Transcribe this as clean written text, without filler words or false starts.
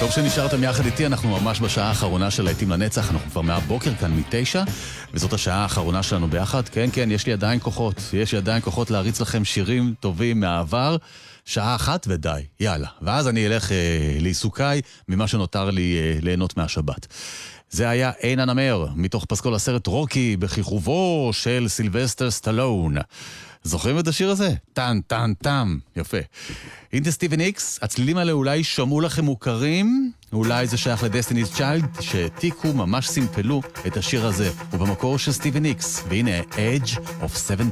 טוב שנשארתם יחד איתי, אנחנו ממש בשעה האחרונה של להיטים לנצח, אנחנו כבר מהבוקר כאן מ-9, וזאת השעה האחרונה שלנו ביחד. כן, כן, יש לי עדיין כוחות להריץ לכם שירים טובים מהעבר, שעה אחת ודי, יאללה. ואז אני אלך לעיסוקיי ממה שנותר לי ליהנות מהשבת. זה היה אין הנמר, מתוך פסקול הסרט רוקי, בכיכובו של סילבסטר סטלון. זוכרים את השיר הזה? טן, טן, טם. יפה. הנה סטיבן איקס, הצלילים האלה אולי שמעו לכם מוכרים, אולי זה שייך לדסטיני's צ'יילד, שתיקו ממש סימפלו את השיר הזה, ובמקור של סטיבן איקס, והנה Edge of 17.